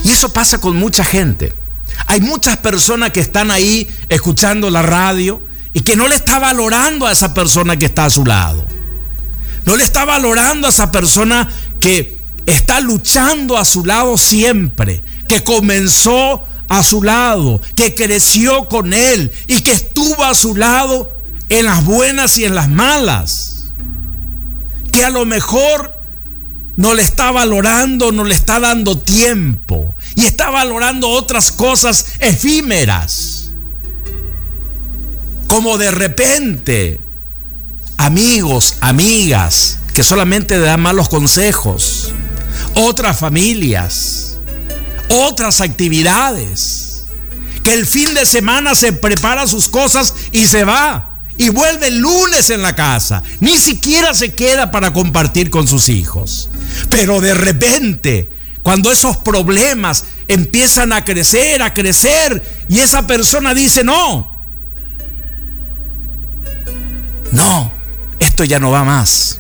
Y eso pasa con mucha gente. Hay muchas personas que están ahí escuchando la radio y que no le está valorando a esa persona que está a su lado. No le está valorando a esa persona que está luchando a su lado siempre, que comenzó a su lado, que creció con él y que estuvo a su lado en las buenas y en las malas. Que a lo mejor no le está valorando, no le está dando tiempo y está valorando otras cosas efímeras. Como de repente amigos, amigas que solamente le dan malos consejos, otras familias, otras actividades, que el fin de semana se prepara sus cosas y se va y vuelve el lunes en la casa, ni siquiera se queda para compartir con sus hijos. Pero de repente, cuando esos problemas empiezan a crecer y esa persona dice no, esto ya no va más,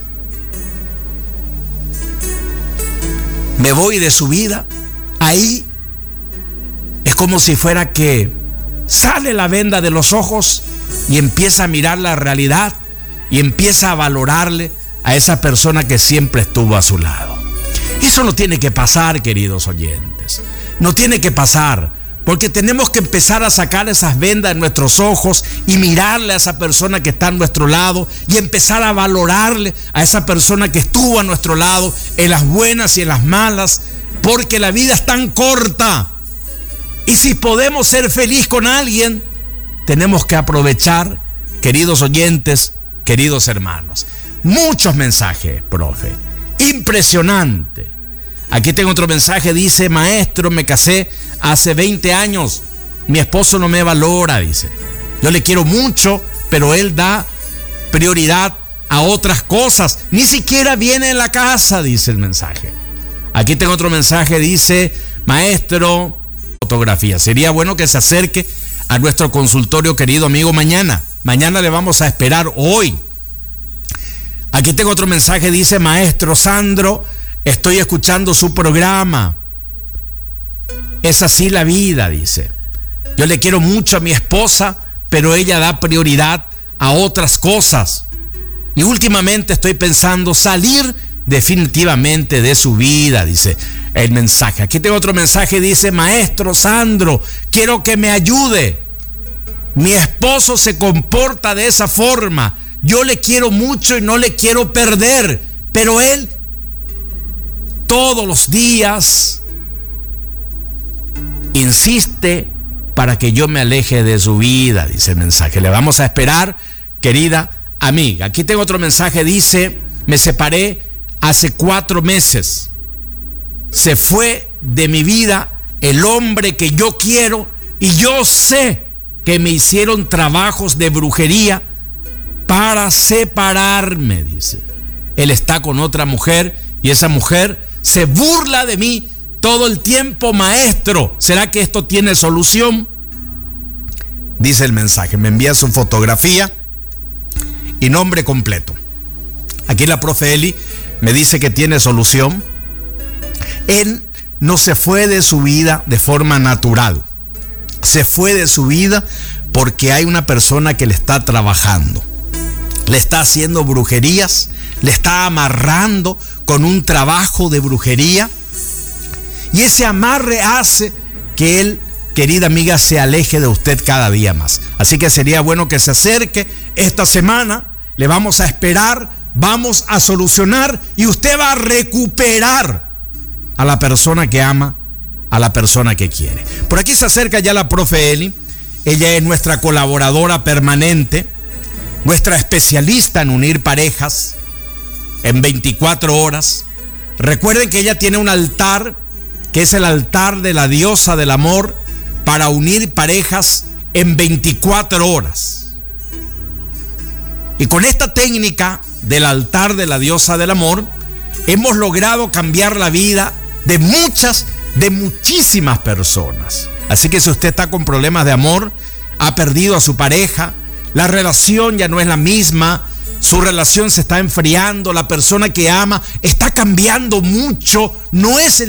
me voy de su vida, ahí es como si fuera que sale la venda de los ojos y empieza a mirar la realidad y empieza a valorarle a esa persona que siempre estuvo a su lado. Eso no tiene que pasar, queridos oyentes, no tiene que pasar, porque tenemos que empezar a sacar esas vendas de nuestros ojos y mirarle a esa persona que está a nuestro lado y empezar a valorarle a esa persona que estuvo a nuestro lado en las buenas y en las malas, porque la vida es tan corta. Y si podemos ser feliz con alguien, tenemos que aprovechar, queridos oyentes, queridos hermanos. Muchos mensajes, profe. Impresionante. Aquí tengo otro mensaje, dice: maestro, me casé hace 20 años, mi esposo no me valora, dice. Yo le quiero mucho, pero él da prioridad a otras cosas, ni siquiera viene en la casa, dice el mensaje. Aquí tengo otro mensaje, dice: maestro, fotografía, sería bueno que se acerque a nuestro consultorio, querido amigo, mañana le vamos a esperar hoy. Aquí tengo otro mensaje, dice: maestro Sandro, estoy escuchando su programa. Es así la vida, dice. Yo le quiero mucho a mi esposa, pero ella da prioridad a otras cosas. Y últimamente estoy pensando salir definitivamente de su vida, dice el mensaje. Aquí tengo otro mensaje, dice: maestro Sandro, quiero que me ayude. Mi esposo se comporta de esa forma. Yo le quiero mucho y no le quiero perder, pero él todos los días insiste para que yo me aleje de su vida, dice el mensaje. Le vamos a esperar, querida amiga. Aquí tengo otro mensaje, dice: me separé hace 4 meses. Se fue de mi vida el hombre que yo quiero y yo sé que me hicieron trabajos de brujería para separarme, dice. Él está con otra mujer y esa mujer se burla de mí todo el tiempo, maestro. ¿Será que esto tiene solución? Dice el mensaje, me envía su fotografía y nombre completo. Aquí la profe Eli me dice que tiene solución. Él no se fue de su vida de forma natural. Se fue de su vida porque hay una persona que le está trabajando. Le está haciendo brujerías, le está amarrando con un trabajo de brujería. Y ese amarre hace que él, querida amiga, se aleje de usted cada día más. Así que sería bueno que se acerque esta semana. Le vamos a esperar, vamos a solucionar y usted va a recuperar a la persona que ama, a la persona que quiere. Por aquí se acerca ya la profe Eli. Ella es nuestra colaboradora permanente, nuestra especialista en unir parejas en 24 horas. Recuerden que ella tiene un altar, que es el altar de la diosa del amor, para unir parejas en 24 horas. Y con esta técnica del altar de la diosa del amor, hemos logrado cambiar la vida de muchísimas personas. Así que si usted está con problemas de amor, ha perdido a su pareja, la relación ya no es la misma, su relación se está enfriando, la persona que ama está cambiando mucho, no es el